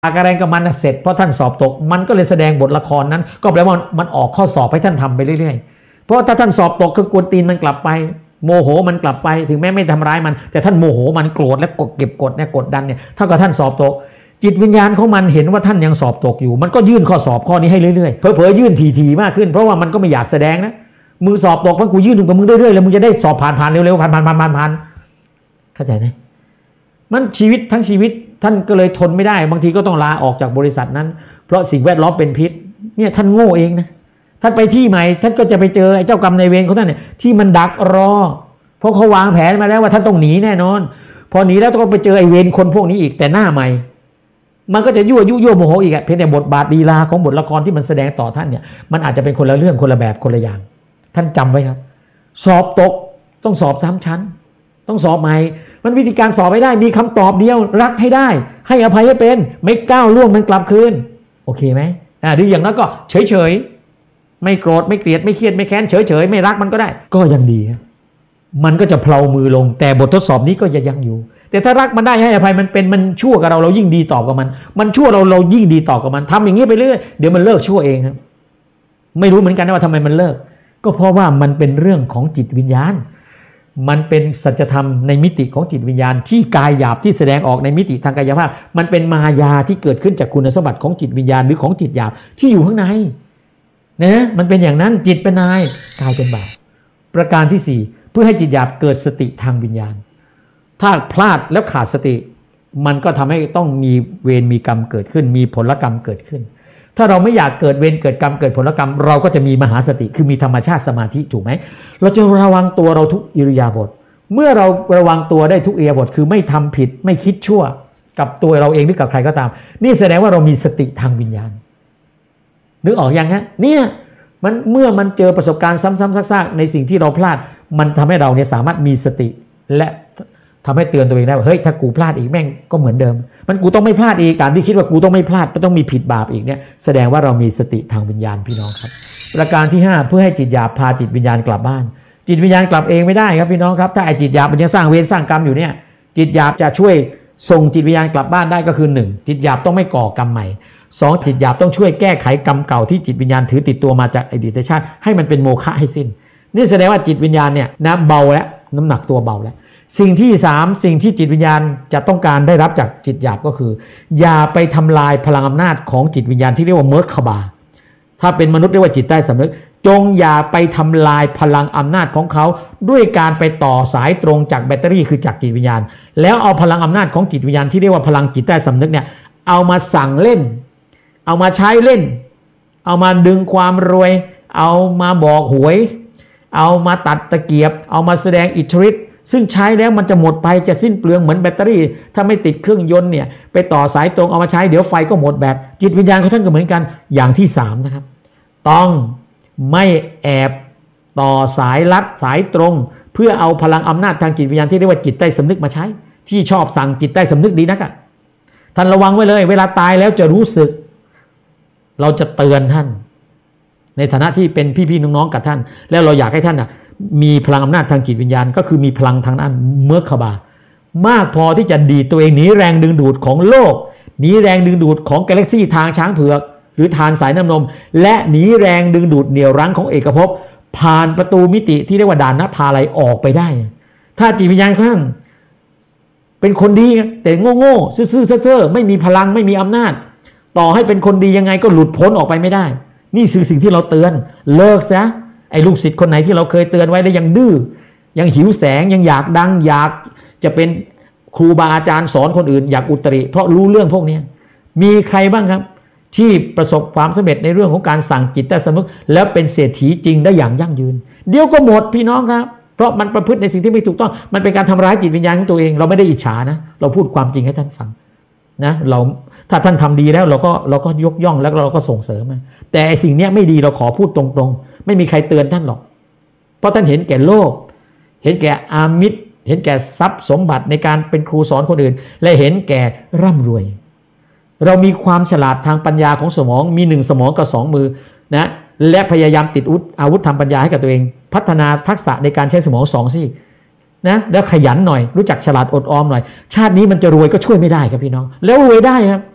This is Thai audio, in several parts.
อะไรกับมันเสร็จเพราะท่านสอบตกมันก็เลยแสดงบทละครนั้นก็แปลว่ามันออกข้อสอบให้ท่านทำไปเรื่อยๆเพราะถ้าท่านสอบตกคือกวนตีนมันกลับไปโมโหมันกลับไปถึงแม้ไม่ทำร้ายมันแต่ท่านโมโหมันโกรธและเก็บกดเนี่ยกดดันเนี่ยเท่ากับท่านสอบตกจิตวิญญาณของมันเห็นว่าท่านยังสอบตกอยู่มันก็ยื่นข้อสอบข้อนี้ให้เรื่อยๆเผลอๆยื่นทีๆมากขึ้นเพราะว่ามันก็ไม่อยากแสดงนะมึงสอบตกเพราะกูยื่นถึงกับมึงเรื่อยๆแล้วมึงจะได้สอบผ่านเร็วๆผ่านเข้าใจไหมมันชีวิตทั้งชีวิตท่านก็เลยทนไม่ได้บางทีก็ต้องลาออกจากบริษัทนั้นเพราะสิ่งแวดล้อมเป็นพิษเนี่ยท่านโง่เองนะท่านไปที่ใหม่ท่านก็จะไปเจอไอ้เจ้ากรรมนายเวรของท่านเนี่ยที่มันดักรอเพราะเขาวางแผนมาแล้วว่าท่านต้องหนีแน่นอนพอหนีแล้วต้องไปเจอไอ้เวรคนพวกนี้อีกแต่หน้าใหม่มันก็จะยั่วโมโหอีกเพียงแต่บทบาทลีลาของบทละครที่มันแสดงต่อท่านเนี่ยมันอาจจะเป็นคนละเรื่องคนละแบบคนละอย่างท่านจำไว้ครับสอบตกต้องสอบ3ชั้นต้องสอบใหม่มันวิธีการสอบไม่ได้มีคำตอบเดียวรักให้ได้ให้อภัยให้เป็นไม่ก้าวล่วงมันกลับคืนโอเคไหมหรืออย่างนั้นก็เฉยไม่โกรธไม่เกลียดไม่เครียดไม่แค้นเฉยไม่รักมันก็ได้ก็ยังดีมันก็จะเพลามือลงแต่บททดสอบนี้ก็ยังอยู่แต่ถ้ารักมันได้ให้อภัยมันเป็นมันชั่วกับเรายิ่งดีตอบกับมันชั่วเรายิ่งดีตอบกับมันทำอย่างนี้ไปเรื่อยเดี๋ยวมันเลิกชั่วเองครับไม่รู้เหมือนกันนะว่าทำไมมันเลิกก็เพราะว่ามันเป็นเรื่องของจิตวิญญาณมันเป็นสัจธรรมในมิติของจิตวิญญาณที่กายหยาบที่แสดงออกในมิติทางกายภาพมันเป็นมายาที่เกิดขึ้นจากคุณสมบัติของจิตวิญญาณหรือของจิตหยาบที่อยู่ข้างในนะมันเป็นอย่างนั้นจิตเป็นนายกายเป็นบ่าวประการที่4เพื่อให้จิตหยาบเกิดสติทางวิญญาณถ้าพลาดแล้วขาดสติมันก็ทำให้ต้องมีเวรมีกรรมเกิดขึ้นมีผลกรรมเกิดขึ้นถ้าเราไม่อยากเกิดเวรเกิดกรรมเกิดผลกรรมเราก็จะมีมหาสติคือมีธรรมชาติสมาธิถูกไหมเราจะระวังตัวเราทุกอิริยาบถเมื่อเราระวังตัวได้ทุกอิริยาบถคือไม่ทำผิดไม่คิดชั่วกับตัวเราเองหรือกับใครก็ตามนี่แสดงว่าเรามีสติทางวิญญาณนึกออกยังฮะเนี่ยมันเมื่อมันเจอประสบการณ์ซ้ำๆซากๆในสิ่งที่เราพลาดมันทำให้เราเนี่ยสามารถมีสติและทำให้เตือนตัวเองได้ว่าเฮ้ยถ้ากูพลาดอีกแม่งก็เหมือนเดิมมันกูต้องไม่พลาดอีกการที่คิดว่ากูต้องไม่พลาดต้องมีผิดบาปอีกเนี่ยแสดงว่าเรามีสติทางวิญญาณพี่น้องครับประการที่5เพื่อให้จิตหยาบพาจิตวิญญาณกลับบ้านจิตวิญญาณกลับเองไม่ได้ครับพี่น้องครับถ้าไอ้จิตหยาบมันยังสร้างเวรสร้างกรรมอยู่เนี่ยจิตหยาบจะช่วยส่งจิตวิญญาณกลับบ้านได้ก็คือ1จิตหยาบต้องไม่ก่อกรรมใหม่2จิตหยาบต้องช่วยแก้ไขกรรมเก่าที่จิตวิญญาณถือติดตัวมาจากอดีตชาติให้มันเป็นโมฆะให้สิ้นนี่แสดงว่าจิตวิญญาณเนี่ยนะเบาแล้วน้ำหนักตัวเบาแล้วสิ่งที่3สิ่งที่จิตวิญญาณจะต้องการได้รับจากจิตหยาบก็คืออย่าไปทำลายพลังอำนาจของจิตวิญญาณที่เรียกว่าเมอร์คบาถ้าเป็นมนุษย์เรียกว่าจิตใต้สำนึกจงอย่าไปทำลายพลังอำนาจของเขาด้วยการไปต่อสายตรงจากแบตเตอรี่คือจากจิตวิญญาณแล้วเอาพลังอำนาจของจิตวิญญาณที่เรียกว่าพลังจิตใต้สำนึกเนี่ยเอามาสั่งเล่นเอามาใช้เล่นเอามาดึงความรวยเอามาบอกหวยเอามาตัดตะเกียบเอามาแสดงอิทธิฤทธิ์ซึ่งใช้แล้วมันจะหมดไปจะสิ้นเปลืองเหมือนแบตเตอรี่ถ้าไม่ติดเครื่องยนต์เนี่ยไปต่อสายตรงเอามาใช้เดี๋ยวไฟก็หมดแบตจิตวิญญาณของท่านก็เหมือนกันอย่างที่3นะครับต้องไม่แอบต่อสายลัดสายตรงเพื่อเอาพลังอำนาจทางจิตวิญญาณที่เรียกว่าจิตใต้สำนึกมาใช้ที่ชอบสั่งจิตใต้สำนึกดีนักอ่ะท่านระวังไว้เลยเวลาตายแล้วจะรู้สึกเราจะเตือนท่านในฐานะที่เป็นพี่ๆน้องๆกับท่านแล้วเราอยากให้ท่านมีพลังอำนาจทางจิตวิญญาณก็คือมีพลังทางด้านเมอร์คบามากพอที่จะดีดตัวเองหนีแรงดึงดูดของโลกหนีแรงดึงดูดของกาแล็กซี่ทางช้างเผือกหรือทานสายน้ำนมและหนีแรงดึงดูดเหนี่ยวรั้งของเอกภพผ่านประตูมิติที่เรียกว่าดานนภาลัยออกไปได้ถ้าจิตวิญญาณของท่านเป็นคนดีแต่โง่ๆซื่อๆเซ่อๆไม่มีพลังไม่มีอำนาจต่อให้เป็นคนดียังไงก็หลุดพ้นออกไปไม่ได้นี่คือสิ่งที่เราเตือนเลิกซะไอ้ลูกศิษย์คนไหนที่เราเคยเตือนไว้แล้วยังดื้อยังหิวแสงยังอยากดังอยากจะเป็นครูบาอาจารย์สอนคนอื่นอยากอุตริเพราะรู้เรื่องพวกนี้มีใครบ้างครับที่ประสบความสำเร็จในเรื่องของการสั่งจิตใต้สำนึกแล้วเป็นเศรษฐีจริงได้อย่างยั่งยืนเดี๋ยวก็หมดพี่น้องครับเพราะมันประพฤติในสิ่งที่ไม่ถูกต้องมันเป็นการทำร้ายจิตวิญญาณของตัวเองเราไม่ได้อิจฉานะเราพูดความจริงให้ท่านฟังนะเราถ้าท่านทำดีแล้วเราก็ยกย่องแล้วเราก็ส่งเสริมแต่ไอ้สิ่งนี้ไม่ดีเราขอพูดตรงๆไม่มีใครเตือนท่านหรอกเพราะท่านเห็นแก่โลภเห็นแก่อามิตรเห็นแก่ทรัพย์สมบัติในการเป็นครูสอนคนอื่นและเห็นแก่ร่ำรวยเรามีความฉลาดทางปัญญาของสมองมี1สมองกับ2มือนะและพยายามติดอาวุธทางปัญญาให้กับตัวเองพัฒนาทักษะในการใช้สมอง2ซี่นะแล้วขยันหน่อยรู้จักฉลาดอดออมหน่อยชาตินี้มันจะรวยก็ช่วยไม่ได้ครับพี่น้องแล้วรวยได้ครับ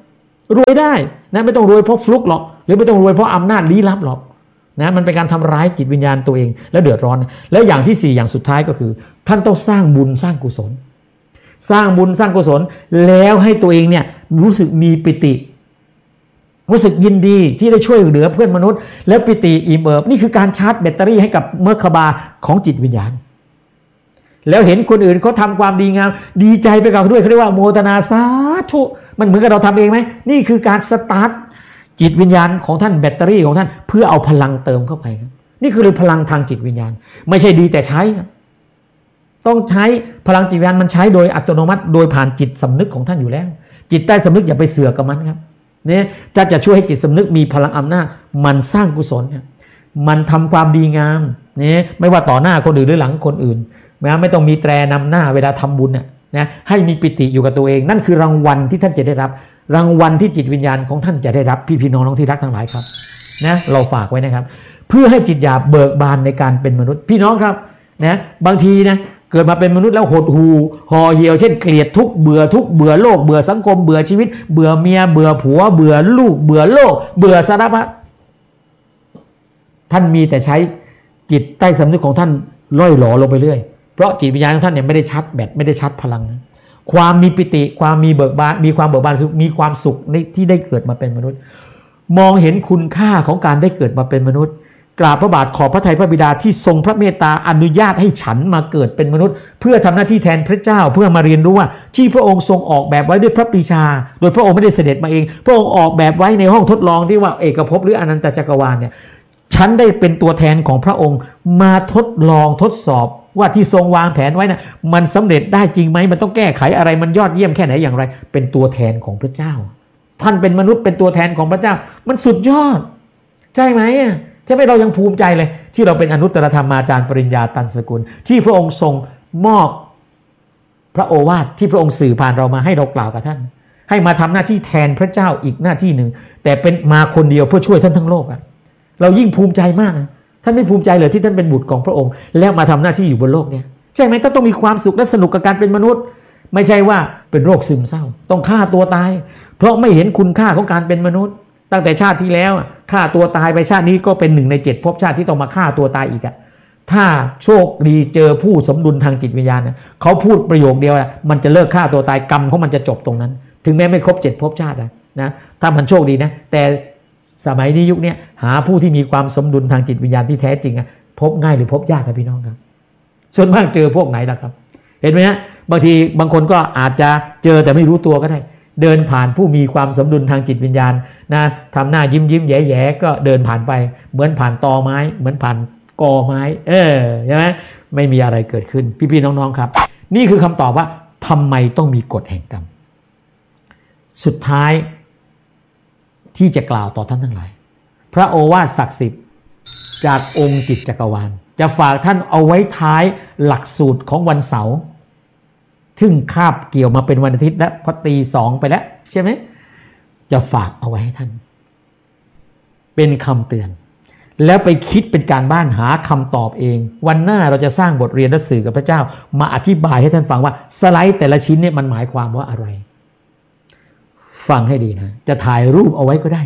รวยได้นะไม่ต้องรวยเพราะฟลุกหรอกหรือไม่ต้องรวยเพราะอำนาจลี้ลับหรอกนะมันเป็นการทำร้ายจิตวิญญาณตัวเองแล้วเดือดร้อนแล้วอย่างที่4อย่างสุดท้ายก็คือท่านต้องสร้างบุญสร้างกุศลสร้างบุญสร้างกุศลแล้วให้ตัวเองเนี่ยรู้สึกมีปิติรู้สึกยินดีที่ได้ช่วยเหลือเพื่อนมนุษย์แล้วปิติอิ่มเอิบนี่คือการชาร์จแบตเตอรี่ให้กับเมอร์คาบาของจิตวิญญาณแล้วเห็นคนอื่นเขาทำความดีงามดีใจไปกับด้วยเขาเรียกว่าโมทนาสาธุมันเหมือนกับเราทำเองไหมนี่คือการสตาร์ทจิตวิญญาณของท่านแบตเตอรี่ของท่านเพื่อเอาพลังเติมเข้าไปครับนี่คือพลังทางจิตวิญญาณไม่ใช่ดีแต่ใช้ต้องใช้พลังจิตวิญญาณมันใช้โดยอัตโนมัติโดยผ่านจิตสำนึกของท่านอยู่แล้วจิตใต้สำนึกอย่าไปเสือกกับมันครับเนี่ยจะช่วยให้จิตสำนึกมีพลังอำนาจมันสร้างกุศลมันทำความดีงามเนี่ยไม่ว่าต่อหน้าคนอื่นหรือหลังคนอื่นไม่ต้องมีแตรนำหน้าเวลาทำบุญนะให้มีปิติอยู่กับตัวเองนั่นคือรางวัลที่ท่านจะได้รับรางวัลที่จิตวิญญาณของท่านจะได้รับพี่น้องที่รักทั้งหลายครับนะเราฝากไว้นะครับเพื่อให้จิตหยาบเบิกบานในการเป็นมนุษย์พี่น้องครับนะบางทีนะเกิดมาเป็นมนุษย์แล้วหดหู่ห่อเหี่ยวเช่นเกลียดทุกเบื่อโลกเบื่อสังคมเบื่อชีวิตเบื่อเมียเบื่อผัวเบื่อลูกเบื่อโลกเบื่อสารพัดท่านมีแต่ใช้จิตใต้สำนึกของท่านล่อยหลอลงไปเรื่อยเพราะจิตวิญญาณของท่านเนี่ยไม่ได้ชัดแบตไม่ได้ชัดพลังนะความมีปิติความมีเบิกบานมีความเบิกบานคือมีความสุขที่ได้เกิดมาเป็นมนุษย์มองเห็นคุณค่าของการได้เกิดมาเป็นมนุษย์กราบพระบาทขอบพระทัยพระบิดาที่ทรงพระเมตตาอนุญาตให้ฉันมาเกิดเป็นมนุษย์เพื่อทำหน้าที่แทนพระเจ้าเพื่อมาเรียนรู้ว่าที่พระองค์ทรงออกแบบไว้ด้วยพระปรีชาโดยพระองค์ไม่ได้เสด็จมาเองพระองค์ออกแบบไว้ในห้องทดลองที่ว่าเอกภพหรืออนันตจักรวาลเนี่ยฉันได้เป็นตัวแทนของพระองค์มาทดลองทดสอบว่าที่ทรงวางแผนไว้นะมันสำเร็จได้จริงไหมมันต้องแก้ไขอะไรมันยอดเยี่ยมแค่ไหนอย่างไรเป็นตัวแทนของพระเจ้าท่านเป็นมนุษย์เป็นตัวแทนของพระเจ้ามันสุดยอดใช่ไหมใช่ไหมเรายังภูมิใจเลยที่เราเป็นอนุตตรธรรมาจารย์ปริญญาตันสกุลที่พระองค์ทรงมอบพระโอวาทที่พระองค์สื่อผ่านเรามาให้เรากล่าวกับท่านให้มาทำหน้าที่แทนพระเจ้าอีกหน้าที่หนึ่งแต่เป็นมาคนเดียวเพื่อช่วยท่านทั้งโลกเรายิ่งภูมิใจมากนะท่านไม่ภูมิใจเลยที่ท่านเป็นบุตรของพระองค์แล้วมาทำหน้าที่อยู่บนโลกเนี่ยใช่ไหมต้องมีความสุขและสนุกกับการเป็นมนุษย์ไม่ใช่ว่าเป็นโรคซึมเศร้าต้องฆ่าตัวตายเพราะไม่เห็นคุณค่าของการเป็นมนุษย์ตั้งแต่ชาติที่แล้วฆ่าตัวตายไปชาตินี้ก็เป็น1 ใน 7ภพชาติที่ต้องมาฆ่าตัวตายอีกถ้าโชคดีเจอผู้สมดุลทางจิตวิญญาณเขาพูดประโยคเดียวมันจะเลิกฆ่าตัวตายกรรมของมันจะจบตรงนั้นถึงแม้ไม่ครบ7ภพชาตินะถ้ามันโชคดีนะแต่สมัยนี้ยุคนี้หาผู้ที่มีความสมดุลทางจิตวิญญาณที่แท้จริงพบง่ายหรือพบยากครับพี่น้องครับส่วนมากเจอพวกไหนล่ะครับเห็นไหมฮะบางทีบางคนก็อาจจะเจอแต่ไม่รู้ตัวก็ได้เดินผ่านผู้มีความสมดุลทางจิตวิญญาณนะทำหน้ายิ้มแย่ๆก็เดินผ่านไปเหมือนผ่านตอไม้เหมือนผ่านกอไม้ใช่ไหมไม่มีอะไรเกิดขึ้นพี่ๆน้องๆครับนี่คือคำตอบว่าทำไมต้องมีกฎแห่งกรรมสุดท้ายที่จะกล่าวต่อท่านทั้งหลายพระโอวาทศักดิ์สิทธิ์จากองค์จิตจักรวาลจะฝากท่านเอาไว้ท้ายหลักสูตรของวันเสาร์ซึ่งคาบเกี่ยวมาเป็นวันอาทิตย์และพอตี 2ไปแล้วใช่ไหมจะฝากเอาไว้ให้ท่านเป็นคำเตือนแล้วไปคิดเป็นการบ้านหาคำตอบเองวันหน้าเราจะสร้างบทเรียนและสื่อกับพระเจ้ามาอธิบายให้ท่านฟังว่าสไลด์แต่ละชิ้นเนี่ยมันหมายความว่าอะไรฟังให้ดีนะจะถ่ายรูปเอาไว้ก็ได้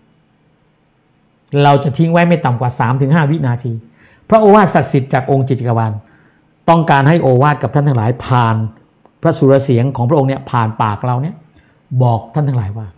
เราจะทิ้งไว้ไม่ต่ำกว่า 3-5 วินาทีพระโอวาทศักดิ์สิทธิ์จากองค์จิตจักรวาลต้องการให้โอวาทกับท่านทั้งหลายผ่านพระสุรเสียงของพระองค์เนี่ยผ่านปากเราเนี่ยบอกท่านทั้งหลายว่า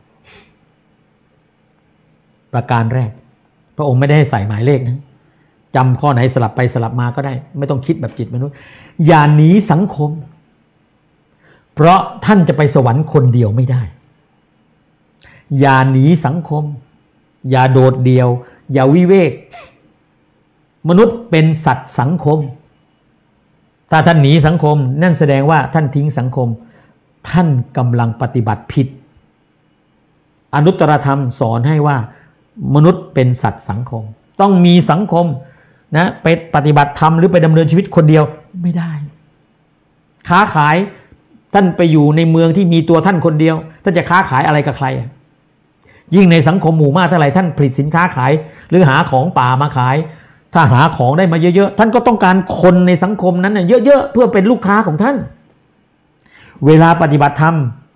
ประการแรกพระองค์ไม่ได้ให้ใส่หมายเลขนะจำข้อไหนสลับไปสลับมาก็ได้ไม่ต้องคิดแบบจิตมนุษย์อย่าหนีสังคมเพราะท่านจะไปสวรรค์คนเดียวไม่ได้อย่าหนีสังคมอย่าโดดเดี่ยวอย่าวิเวกมนุษย์เป็นสัตว์สังคมถ้าท่านหนีสังคมนั่นแสดงว่าท่านทิ้งสังคมท่านกำลังปฏิบัติผิดอนุตตรธรรมสอนให้ว่ามนุษย์เป็นสัตว์สังคมต้องมีสังคมนะไปปฏิบัติธรรมหรือไปดำเนินชีวิตคนเดียวไม่ได้ค้าขายท่านไปอยู่ในเมืองที่มีตัวท่านคนเดียวท่านจะค้าขายอะไรกับใครยิ่งในสังคมหมู่มากเท่าไหร่ท่านผลิตสินค้าขายหรือหาของป่ามาขายถ้าหาของได้มาเยอะๆท่านก็ต้องการคนในสังคมนั้นเยอะๆเพื่อเป็นลูกค้าของท่านเวลาปฏิบัติธรรม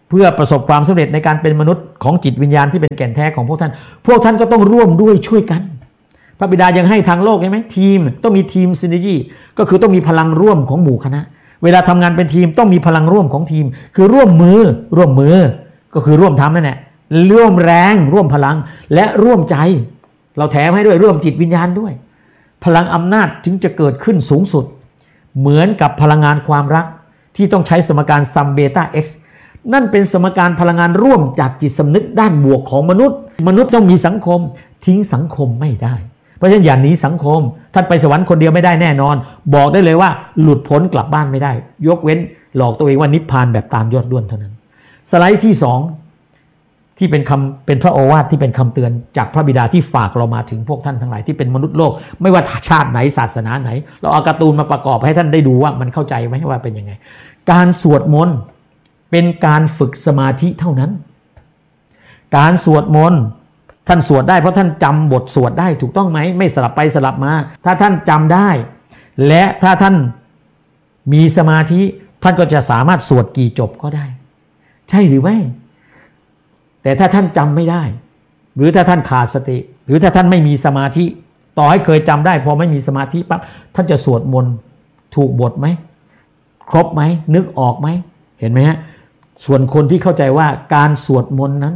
เพื่อประสบความสำเร็จในการเป็นมนุษย์ของจิตวิญญาณที่เป็นแก่นแท้ของพวกท่านก็ต้องร่วมด้วยช่วยกันพระบิดายังให้ทางโลกใช่ไหมทีมต้องมีทีมซินเนอร์จีก็คือต้องมีพลังร่วมของหมู่คณะเวลาทำงานเป็นทีมต้องมีพลังร่วมของทีมคือร่วมมือก็คือร่วมทำนั่นแหละร่วมแรงร่วมพลังและร่วมใจเราแถมให้ด้วยร่วมจิตวิญญาณด้วยพลังอำนาจจึงจะเกิดขึ้นสูงสุดเหมือนกับพลังงานความรักที่ต้องใช้สมการซัมเบต้า x นั่นเป็นสมการพลังงานร่วมจากจิตสำนึกด้านบวกของมนุษย์ต้องมีสังคมทิ้งสังคมไม่ได้เพราะฉะนั้นอย่าหนีสังคมท่านไปสวรรค์คนเดียวไม่ได้แน่นอนบอกได้เลยว่าหลุดพ้นกลับบ้านไม่ได้ยกเว้นหลอกตัวเองว่านิพพานแบบตามยอดด้วนเท่านั้นสไลด์ที่2ที่เป็นพระโอวาทที่เป็นคำเตือนจากพระบิดาที่ฝากเรามาถึงพวกท่านทั้งหลายที่เป็นมนุษย์โลกไม่ว่าชาติไหนศาสนาไหนเราเอาการ์ตูนมาประกอบให้ท่านได้ดูว่ามันเข้าใจไหมว่าเป็นยังไงการสวดมนต์เป็นการฝึกสมาธิเท่านั้นการสวดมนต์ท่านสวดได้เพราะท่านจำบทสวดได้ถูกต้องไหมไม่สลับไปสลับมาถ้าท่านจำได้และถ้าท่านมีสมาธิท่านก็จะสามารถสวดกี่จบก็ได้ใช่หรือไม่แต่ถ้าท่านจำไม่ได้หรือถ้าท่านขาดสติหรือถ้าท่านไม่มีสมาธิต่อให้เคยจำได้พอไม่มีสมาธิปั๊บท่านจะสวดมนต์ถูกบทไหมครบไหมนึกออกไหมเห็นไหมฮะส่วนคนที่เข้าใจว่าการสวดมนต์นั้น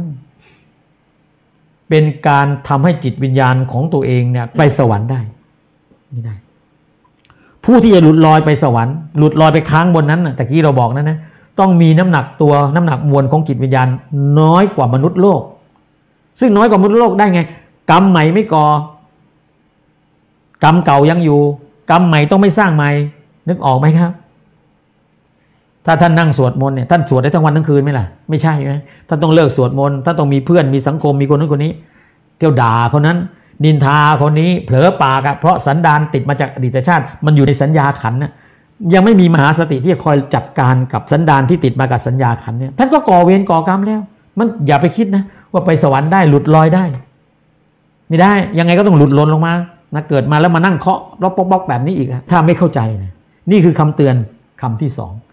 เป็นการทำให้จิตวิญญาณของตัวเองเนี่ยไปสวรรค์ได้ไม่ได้ผู้ที่จะหลุดลอยไปสวรรค์หลุดลอยไปค้างบนนั้นน่ะแต่กี้เราบอกนะต้องมีน้ำหนักมวลของจิตวิญญาณน้อยกว่ามนุษย์โลกซึ่งน้อยกว่ามนุษย์โลกได้ไงกรรมใหม่ไม่ก่อกรรมเก่ายังอยู่กรรมใหม่ต้องไม่สร้างใหม่นึกออกไหมครับถ้าท่านนั่งสวดมนต์เนี่ยท่านสวดได้ทั้งวันทั้งคืนไหมล่ะไม่ใช่ไหมท่านต้องเลิกสวดมนต์ท่านต้องมีเพื่อนมีสังคมมีคนนั้นคนนี้เที่ยวด่าคนนั้นนินทาคนนี้เผลอปากอะเพราะสันดานติดมาจากอดีตชาติมันอยู่ในสัญญาขันธ์น่ะยังไม่มีมหาสติที่จะคอยจัดการกับสันดานที่ติดมากับสัญญาขันธ์เนี่ยท่านก็ก่อเวรก่อกรรมแล้วมันอย่าไปคิดนะว่าไปสวรรค์ได้หลุดลอยได้ไม่ได้ยังไงก็ต้องหลุดลนลงมานะเกิดมาแล้วมานั่งเคาะล็อกป๊อกแบบนี้อีกถ้าไม่เข้าใจนะนี่คือคำเตือนคำที่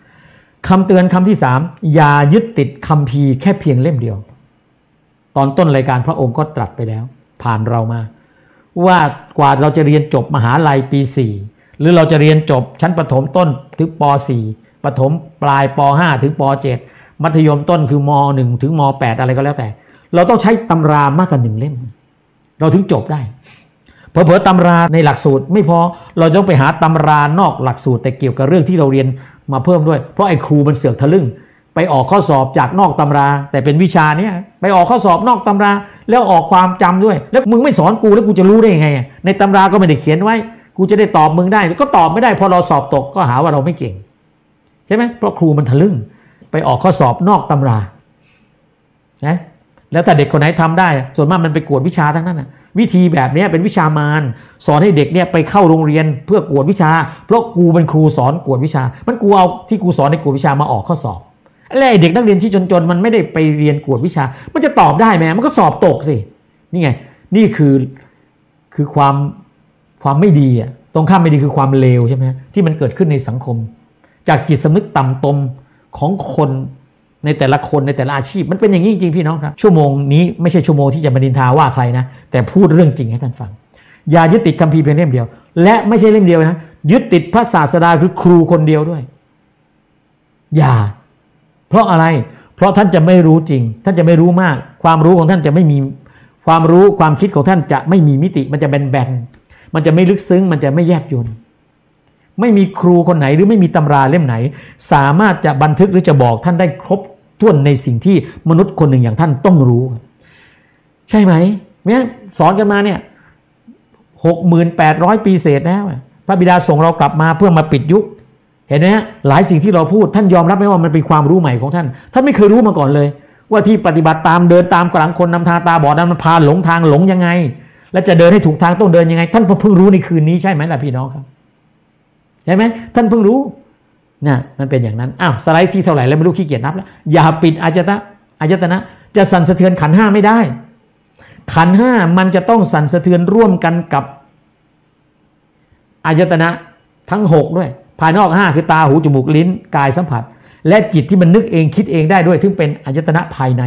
2คำเตือนคำที่3อย่ายึดติดคัมภีร์แค่เพียงเล่มเดียวตอนต้นรายการพระองค์ก็ตรัสไปแล้วผ่านเรามาว่ากว่าเราจะเรียนจบมหาลัยปี4หรือเราจะเรียนจบชั้นประถมต้นถึงป4ประถมปลายป5ถึงป7มัธยมต้นคือม1ถึงม8อะไรก็แล้วแต่เราต้องใช้ตำรามากกว่า1เล่มเราถึงจบได้เผลอๆตำราในหลักสูตรไม่พอเราต้องไปหาตำรานอกหลักสูตรแต่เกี่ยวกับเรื่องที่เราเรียนมาเพิ่มด้วยเพราะไอ้ครูมันเสือกทะลึ่งไปออกข้อสอบจากนอกตำราแต่เป็นวิชาเนี้ยไปออกข้อสอบนอกตำราแล้วออกความจำด้วยแล้วมึงไม่สอนกูแล้วกูจะรู้ได้ยังไงในตำราก็ไม่ได้เขียนไว้กูจะได้ตอบมึงได้ก็ตอบไม่ได้พอเราสอบตกก็หาว่าเราไม่เก่งใช่ไหมเพราะครูมันทะลึ่งไปออกข้อสอบนอกตำรานะแล้วถ้าเด็กคนไหนทำได้ส่วนมากมันไปกวดวิชาทั้งนั้นนะวิธีแบบนี้เป็นวิชามารสอนให้เด็กเนี่ยไปเข้าโรงเรียนเพื่อกวดวิชาเพราะกูเป็นครูสอนกวดวิชามันกูเอาที่กูสอนในกวดวิชามาออกข้อสอบแล้วไอ้เด็กนักเรียนที่จนๆมันไม่ได้ไปเรียนกวดวิชามันจะตอบได้ไหมมันก็สอบตกสินี่ไงนี่คือความไม่ดีอ่ะตรงข้ามไม่ดีคือความเลวใช่ไหมที่มันเกิดขึ้นในสังคมจากจิตสำนึกต่ำตมของคนในแต่ละคนในแต่ละอาชีพมันเป็นอย่างนี้จริงๆพี่น้องครับชั่วโมงนี้ไม่ใช่ชั่วโมงที่จะมานินทาว่าใครนะแต่พูดเรื่องจริงให้ท่านฟังอย่ายึดติดคัมภีร์เพียงเล่มเดียวและไม่ใช่เล่มเดียวนะยึดติดพระศาสดาคือครูคนเดียวด้วยอย่าเพราะอะไรเพราะท่านจะไม่รู้จริงท่านจะไม่รู้มากความรู้ของท่านจะไม่มีความรู้ความคิดของท่านจะไม่มีมิติมันจะแบนๆมันจะไม่ลึกซึ้งมันจะไม่แยบยลไม่มีครูคนไหนหรือไม่มีตำราเล่มไหนสามารถจะบันทึกหรือจะบอกท่านได้ครบถ้วนในสิ่งที่มนุษย์คนหนึ่งอย่างท่านต้องรู้ใช่ไหมเนี่ยสอนกันมาเนี่ย 68,000 ปีเศษแล้วพระบิดาส่งเรากลับมาเพื่อมาปิดยุคเห็นไหมฮะหลายสิ่งที่เราพูดท่านยอมรับไหมว่ามันเป็นความรู้ใหม่ของท่านท่านไม่เคยรู้มาก่อนเลยว่าที่ปฏิบัติตามเดินตามกลางคนนำทางตาบอดนั้นมันพาหลงทางหลงยังไงและจะเดินให้ถูกทางต้องเดินยังไงท่านเพิ่งรู้ในคืนนี้ใช่ไหมล่ะพี่น้องครับใช่ไหมท่านเพิ่งรู้นะมันเป็นอย่างนั้นอ้าวสไลด์ที่เท่าไหร่แล้วไม่รู้ขี้เกียจนับแล้วอย่าปิดอายตนะจะสั่นสะเทือนขันธ์5ไม่ได้ขันธ์5มันจะต้องสั่นสะเทือนร่วมกันกับอายตนะทั้ง6ด้วยภายนอก5คือตาหูจมูกลิ้นกายสัมผัสและจิตที่มันนึกเองคิดเองได้ด้วยถึงเป็นอายตนะภายใน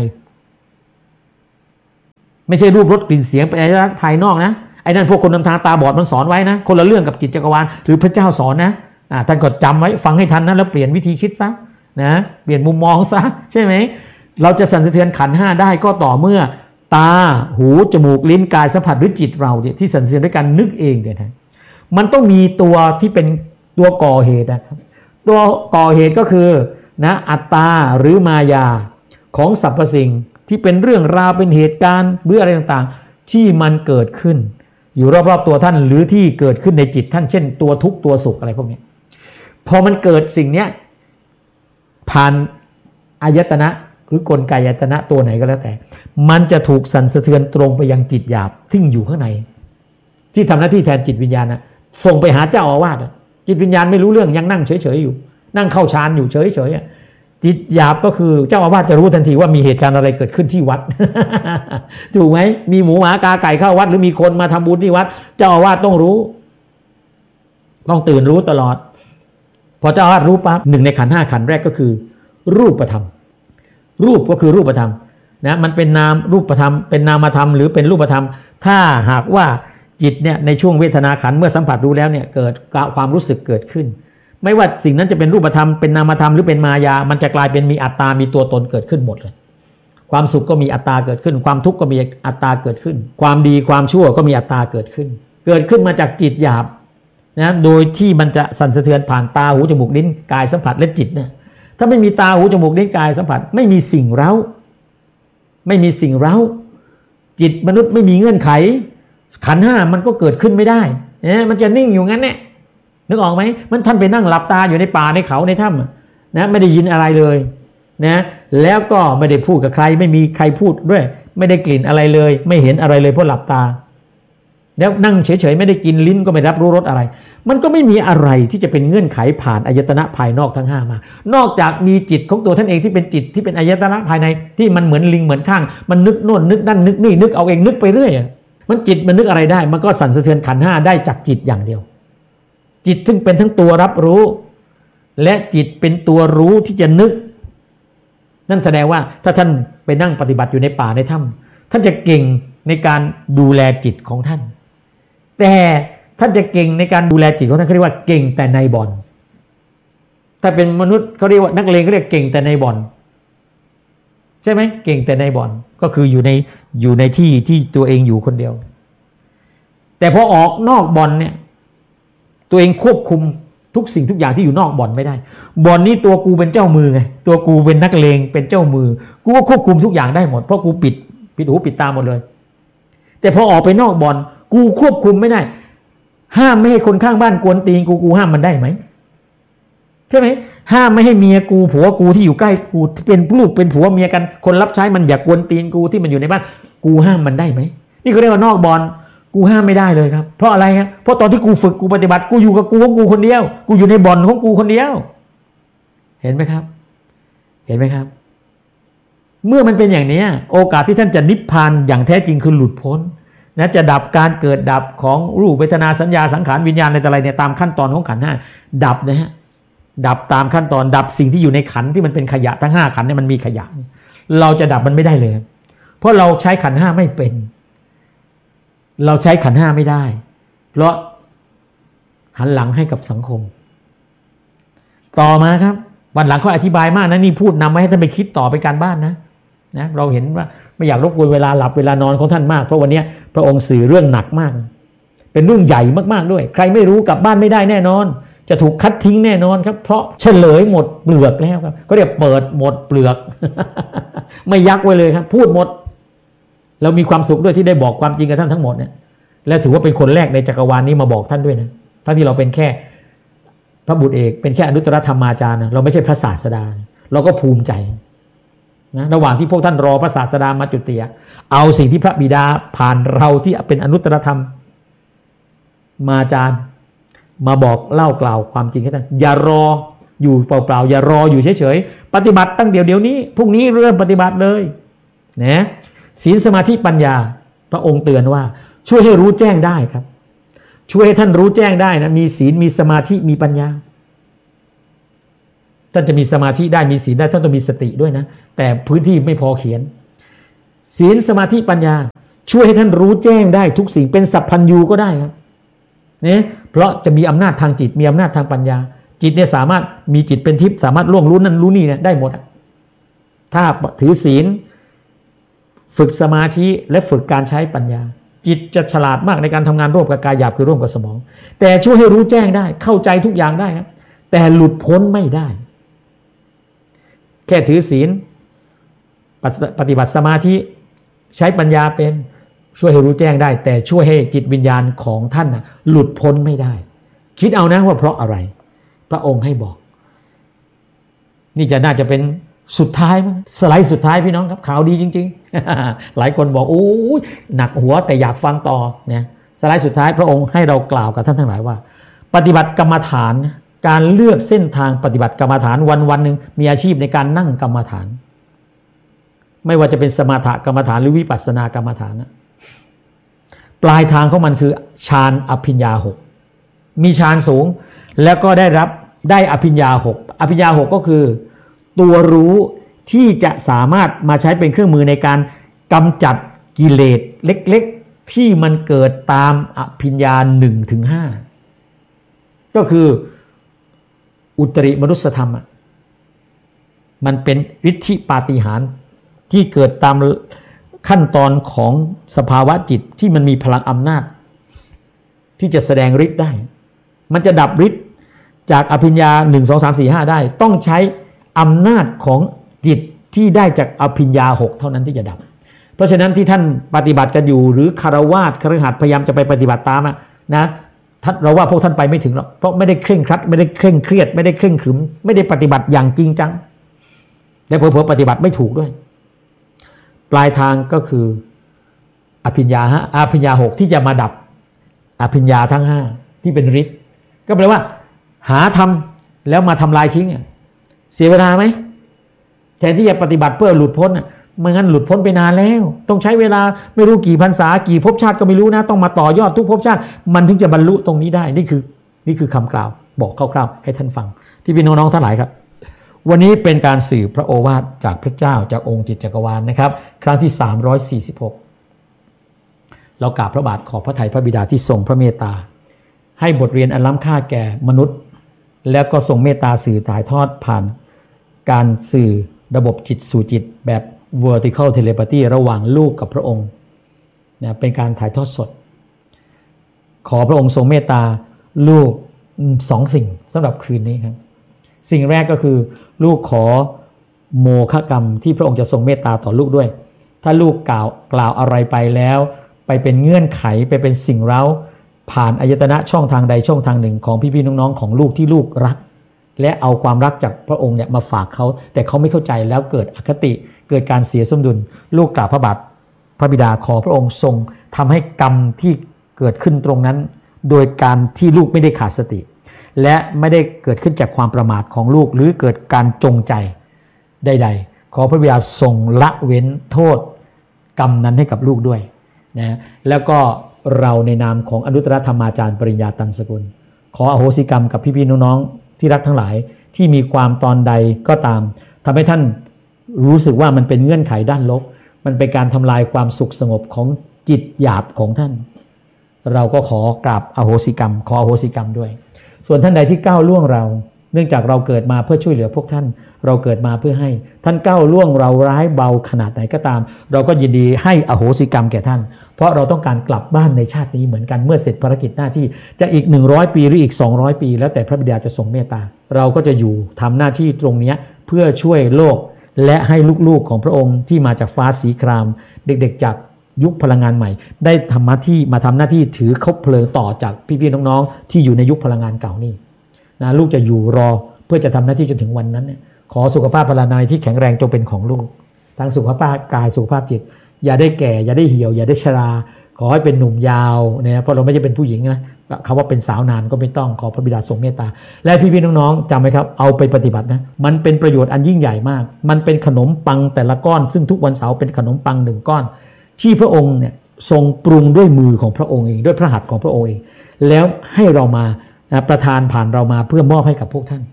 ไม่ใช่รูปรสกลิ่นเสียงเป็นอายตนะภายนอกนะไอ้นั่นพวกคนนำทางตาบอดมันสอนไว้นะคนละเรื่องกับจิตจักรวาลหรือพระเจ้าสอนนะท่านก็จำไว้ฟังให้ทันนะแล้วเปลี่ยนวิธีคิดซะนะเปลี่ยนมุมมองซะใช่ไหมเราจะสั่นสะเทือนขันธ์ 5ได้ก็ต่อเมื่อตาหูจมูกลิ้นกายสัมผัสหรือจิตเราเนี่ยที่สั่นสะเทือนด้วยการนึกเองเนี่ยนะมันต้องมีตัวที่เป็นตัวก่อเหตุนะครับตัวก่อเหตุก็คือนะอัตตาหรือมายาของสรรพสิ่งที่เป็นเรื่องราวเป็นเหตุการณ์หรืออะไรต่างๆที่มันเกิดขึ้นอยู่รอบๆตัวท่านหรือที่เกิดขึ้นในจิตท่านเช่นตัวทุกข์ตัวสุขอะไรพวกนี้พอมันเกิดสิ่งเนี้ยผ่านอายตนะหรือกลไกอายตนะตัวไหนก็แล้วแต่มันจะถูกสั่นสะเทือนตรงไปยังจิตหยาบที่อยู่ข้างในที่ทำหน้าที่แทนจิตวิญญาณนะส่งไปหาเจ้าอาวาสจิตวิญญาณไม่รู้เรื่องยังนั่งเฉยๆอยู่นั่งเข้าฌานอยู่เฉยๆจิตหยาบก็คือเจ้าอาวาสจะรู้ทันทีว่ามีเหตุการณ์อะไรเกิดขึ้นที่วัด ถูกไหมมีหมูหมากาไก่เข้าวัดหรือมีคนมาทำบุญที่วัดเจ้าอาวาสต้องรู้ต้องตื่นรู้ตลอดพอเจ้าอาวาสรู้ปั๊บหนึ่งในขันธ์ 5ขันธ์แรกก็คือรูปธรรมรูปก็คือรูปธรรมนะมันเป็นนามรูปธรรมเป็นนามธรรมหรือเป็นรูปธรรมถ้าหากว่าจิตเนี่ยในช่วงเวทนาขันธ์เมื่อสัมผัสรู้แล้วเนี่ยเกิดความรู้สึกเกิดขึ้นไม่ว่าสิ่งนั้นจะเป็นรูปธรรมเป็นนามธรรมหรือเป็นมายามันจะกลายเป็นมีอัตตามีตัวตนเกิดขึ้นหมดเลยความสุขก็มีอัตตาเกิดขึ้นความทุกข์ก็มีอัตตาเกิดขึ้นความดีความชั่วก็มีอัตตาเกิดขึ้นมาจากจิตหยาบนะโดยที่มันจะสั่นสะเทือนผ่านตาหูจมูกลิ้นกายสัมผัสและจิตเนี่ยถ้าไม่มีตาหูจมูกลิ้นกายสัมผัสไม่มีสิ่งเร้าจิตมนุษย์ไม่มีเงื่อนไขขันธ์ 5มันก็เกิดขึ้นไม่ได้มันจะนิ่งอยู่งั้นเนี่ยนึกออกไหมมันท่านไปนั่งหลับตาอยู่ในป่าในเขาในถ้ำนะไม่ได้ยินอะไรเลยนะแล้วก็ไม่ได้พูดกับใครไม่มีใครพูดด้วยไม่ได้กลิ่นอะไรเลยไม่เห็นอะไรเลยเพราะหลับตาแล้วนั่งเฉยๆไม่ได้กินลิ้นก็ไม่รับรู้รสอะไรมันก็ไม่มีอะไรที่จะเป็นเงื่อนไขผ่านอายตนะภายนอกทั้ง5มานอกจากมีจิตของตัวท่านเองที่เป็นจิตที่เป็นอายตนะภายในที่มันเหมือนลิงเหมือนข้างมันนึกโน่นนึกนั่นนึกนี่นึกเอาเองนึกไปเรื่อยมันจิตมันนึกอะไรได้มันก็สั่นสะเทือนขันธ์ 5ได้จากจิตอย่างเดียวจิตซึ่งเป็นทั้งตัวรับรู้และจิตเป็นตัวรู้ที่จะนึกนั่นแสดงว่าถ้าท่านไปนั่งปฏิบัติอยู่ในป่าในถ้ำท่านจะเก่งในการดูแลจิตของท่านแต่ท่านจะเก่งในการดูแลจิตของท่านเขาเรียกว่าเก่งแต่ในบ่อนถ้าเป็นมนุษย์เขาเรียกว่านักเลงเขาเรียกเก่งแต่ในบ่อนใช่ไหมเก่งแต่ในบ่อนก็คืออยู่ในที่ตัวเองอยู่คนเดียวแต่พอออกนอกบ่อนเนี่ยตัวเองควบคุมทุกสิ่งทุกอย่างที่อยู่นอกบ่อนไม่ได้บ่อนนี้ตัวกูเป็นเจ้ามือไงตัวกูเป็นนักเลงเป็นเจ้ามือกูก็ควบคุมทุกอย่างได้หมดเพราะกูปิดหูปิดตาหมดเลยแต่พอออกไปนอกบ่อนกูควบคุมไม่ได้ห้ามไม่ให้คนข้างบ้านกวนตีนกูห้ามมันได้ไหมใช่ไหมห้ามไม่ให้เมียกูผัวกูที่อยู่ใกล้กูที่เป็นลูกเป็นผัวเมียกันคนรับใช้มันอย่ากวนตีนกูที่มันอยู่ในบ้านกูห้ามมันได้ไหมนี่เขาเรียกว่านอกบ่อนกูห้ามไม่ได้เลยครับเพราะอะไรครับเพราะตอนที่กูฝึกกูปฏิบัติกูอยู่กับกูของกูคนเดียวกูอยู่ในบ่อนของกูคนเดียวเห็นไหมครับเมื่อมันเป็นอย่างนี้โอกาสที่ท่านจะนิพพานอย่างแท้จริงคือหลุดพ้นนะจะดับการเกิดดับของรูปเวทนาสัญญาสังขารวิญญาณอะไรเนี่ยตามขั้นตอนของขันธ์ 5ดับนะฮะดับตามขั้นตอนดับสิ่งที่อยู่ในขันธ์ที่มันเป็นขยะทั้ง5ขันธ์เนี่ยมันมีขยะเราจะดับมันไม่ได้เลยเพราะเราใช้ขันธ์ 5ไม่เป็นเราใช้ขันธ์ 5ไม่ได้เพราะหันหลังให้กับสังคมต่อมาครับวันหลังเขาอธิบายมากนะนี่พูดนำไว้ให้ท่านไปคิดต่อไปการบ้านนะเราเห็นว่าไม่อยากรบกวนเวลาหลับเวลานอนของท่านมากเพราะวันนี้พระองค์สื่อเรื่องหนักมากเป็นเรื่องใหญ่มากๆด้วยใครไม่รู้กลับบ้านไม่ได้แน่นอนจะถูกคัดทิ้งแน่นอนครับเพราะเฉลยหมดเปลือกแล้วครับเขาเรียกเปิดหมดเปลือก ไม่ยักไว้เลยครับพูดหมดเรามีความสุขด้วยที่ได้บอกความจริงกับท่านทั้งหมดเนี่ยและถือว่าเป็นคนแรกในจักรวาลนี้มาบอกท่านด้วยนะท่านที่เราเป็นแค่พระบุตรเอกเป็นแค่อนุตตรธรรมาจารย์เราไม่ใช่พระศาสดาเราก็ภูมิใจนะระหว่างที่พวกท่านรอพระศาสดามาจุติเอาสิ่งที่พระบิดาผ่านเราที่เป็นอนุตตรธรรมมาจารย์มาบอกเล่ากล่าวความจริงให้ท่านอย่ารออยู่เปล่าๆอย่ารออยู่เฉยๆปฏิบัติตั้งเดี๋ยวนี้พรุ่งนี้เริ่มปฏิบัติเลยนะศีลสมาธิปัญญาพระองค์เตือนว่าช่วยให้รู้แจ้งได้ครับช่วยให้ท่านรู้แจ้งได้นะมีศีลมีสมาธิมีปัญญาท่านจะมีสมาธิได้มีศีลได้ท่านต้องมีสติด้วยนะแต่พื้นที่ไม่พอเขียนศีลสมาธิปัญญาช่วยให้ท่านรู้แจ้งได้ทุกสิ่งเป็นสัพพัญญูก็ได้ครับเนี่ยเพราะจะมีอำนาจทางจิตมีอำนาจทางปัญญาจิตเนี่ยสามารถมีจิตเป็นทิพย์สามารถล่วงรู้นั่นรู้นี่เนี่ยได้หมดถ้าถือศีลฝึกสมาธิและฝึกการใช้ปัญญาจิตจะฉลาดมากในการทำงานร่วมกับกายหยาบคือร่วมกับสมองแต่ช่วยให้รู้แจ้งได้เข้าใจทุกอย่างได้ครับแต่หลุดพ้นไม่ได้แค่ถือศีลปฏิบัติสมาธิใช้ปัญญาเป็นช่วยให้รู้แจ้งได้แต่ช่วยให้จิตวิญญาณของท่านหลุดพ้นไม่ได้คิดเอานะว่าเพราะอะไรพระองค์ให้บอกนี่จะน่าจะเป็นสุดท้ายมั้งสไลด์สุดท้ายพี่น้องครับข่าวดีจริงๆ หลายคนบอกโอ้ยหนักหัวแต่อยากฟังต่อเนี่ยสไลด์สุดท้ายพระองค์ให้เรากล่าวกับท่านทั้งหลายว่าปฏิบัติกรรมฐานการเลือกเส้นทางปฏิบัติกรรมฐานวันๆนึงมีอาชีพในการนั่งกรรมฐานไม่ว่าจะเป็นสมถกรรมฐานหรือวิปัสสนากรรมฐานนะปลายทางของมันคือฌานอภิญญา6มีฌานสูงแล้วก็ได้อภิญญา6อภิญญา6ก็คือตัวรู้ที่จะสามารถมาใช้เป็นเครื่องมือในการกำจัดกิเลสเล็กๆที่มันเกิดตามอภิญญา 1-5 ก็คืออุตริมนุสธรรมมันเป็นฤทธิปาฏิหาริย์ที่เกิดตามขั้นตอนของสภาวะจิตที่มันมีพลังอำนาจที่จะแสดงฤทธิ์ได้มันจะดับฤทธิ์จากอภิญญา 1-2-3-4-5 ได้ต้องใช้อำนาจของจิตที่ได้จากอภิญญา6เท่านั้นที่จะดับเพราะฉะนั้นที่ท่านปฏิบัติกันอยู่หรือคฤหัสถ์พยายามจะไปปฏิบัติตามนะเราว่าพวกท่านไปไม่ถึงหรอกเพราะไม่ได้เคร่งครัดไม่ได้เคร่งเครียดไม่ได้เคร่งขรึมไม่ได้ปฏิบัติอย่างจริงจังและเผลอๆปฏิบัติไม่ถูกด้วยปลายทางก็คืออภิญญา6ที่จะมาดับอภิญญาทั้ง5ที่เป็นฤทธิ์ก็แปลว่าหาทำแล้วมาทำลายทิ้งเสียเวลาไหมแทนที่จะปฏิบัติเพื่อหลุดพ้นไม่งั้นหลุดพ้นไปนานแล้วต้องใช้เวลาไม่รู้กี่พรรษากี่ภพชาติก็ไม่รู้นะต้องมาต่อยอดทุกภพชาติมันถึงจะบรรลุตรงนี้ได้นี่คือคำกล่าวบอกคร่าวๆให้ท่านฟังที่พี่น้องๆทั้งหลายครับวันนี้เป็นการสื่อพระโอวาทจากพระเจ้าจากองค์จิตจักรวาลนะครับครั้งที่346เรากราบพระบาทขอบพระทัยพระบิดาที่ทรงพระเมตตาให้บทเรียนอันล้ำค่าแก่มนุษย์แล้วก็ทรงเมตตาสื่อถ่ายทอดผ่านการสื่อระบบจิตสู่จิตแบบ vertical telepathy ระหว่างลูกกับพระองค์นะเป็นการถ่ายทอดสดขอพระองค์ทรงเมตตาลูก2 สิ่งสำหรับคืนนี้ครับสิ่งแรกก็คือลูกขอโมฆะกรรมที่พระองค์จะทรงเมตตาต่อลูกด้วยถ้าลูกกล่าวอะไรไปแล้วไปเป็นเงื่อนไขไปเป็นสิ่งเร้าผ่านอายตนะช่องทางใดช่องทางหนึ่งของพี่ๆน้องๆของลูกที่ลูกรักและเอาความรักจากพระองค์เนี่ยมาฝากเขาแต่เขาไม่เข้าใจแล้วเกิดอคติเกิดการเสียสมดุลลูกกราบพระบาทพระบิดาขอพระองค์ทรงทำให้กรรมที่เกิดขึ้นตรงนั้นโดยการที่ลูกไม่ได้ขาดสติและไม่ได้เกิดขึ้นจากความประมาทของลูกหรือเกิดการจงใจใดๆขอพระบิดาทรงละเว้นโทษกรรมนั้นให้กับลูกด้วยนะแล้วก็เราในนามของอนุตตรธรรมาจารย์ปริญญาตันสกุลขออโหสิกรรมกับพี่ๆน้องๆที่รักทั้งหลายที่มีความตอนใดก็ตามทำให้ท่านรู้สึกว่ามันเป็นเงื่อนไขด้านลบมันเป็นการทำลายความสุขสงบของจิตหยาบของท่านเราก็ขอกราบอโหสิกรรมขออโหสิกรรมด้วยส่วนท่านใดที่ก้าวล่วงเราเนื่องจากเราเกิดมาเพื่อช่วยเหลือพวกท่านเราเกิดมาเพื่อให้ท่านก้าวล่วงเราร้ายเบาขนาดไหนก็ตามเราก็ยินดีให้อโหสิกรรมแก่ท่านเพราะเราต้องการกลับบ้านในชาตินี้เหมือนกันเมื่อเสร็จภารกิจหน้าที่จะอีก100 ปีหรืออีก200 ปีแล้วแต่พระบิดาจะทรงเมตตาเราก็จะอยู่ทำหน้าที่ตรงนี้เพื่อช่วยโลกและให้ลูกๆของพระองค์ที่มาจากฟ้าสีครามเด็กๆจากยุคพลังงานใหม่ได้ทำหน้าที่ถือคบเพลิงต่อจากพี่ๆน้องๆที่อยู่ในยุคพลังงานเก่านี่นะลูกจะอยู่รอเพื่อจะทำหน้าที่จนถึงวันนั้นเนี่ยขอสุขภาพพลานามัยที่แข็งแรงจงเป็นของลูกทั้งสุขภาพกายสุขภาพจิตอย่าได้แก่อย่าได้เหี่ยวอย่าได้ชราขอให้เป็นหนุ่มยาวนะเพราะเราไม่ใช่เป็นผู้หญิงนะคำว่าเป็นสาวนานก็ไม่ต้องขอพระบิดาทรงเมตตาและพี่ๆน้องๆจำไหมครับเอาไปปฏิบัตินะมันเป็นประโยชน์อันยิ่งใหญ่มากมันเป็นขนมปังแต่ละก้อนซึ่งทุกวันเสาร์เป็นขนมปัง1 ก้อนที่พระองค์เนี่ยทรงปรุงด้วยมือของพระองค์เองด้วยพระหัตถ์ของพระองค์เองแล้วให้เรามาประทานผ่านเรามาเพื่อมอบให้กับพวกท่าน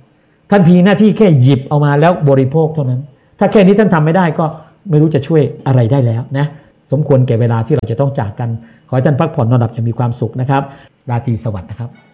ท่านเพียงหน้าที่แค่หยิบเอามาแล้วบริโภคเท่านั้นถ้าแค่นี้ท่านทำไม่ได้ก็ไม่รู้จะช่วยอะไรได้แล้วนะสมควรแก่เวลาที่เราจะต้องจากกันขอให้ท่านพักผ่อนนอนหลับอย่างมีความสุขนะครับราตรีสวัสดิ์นะครับ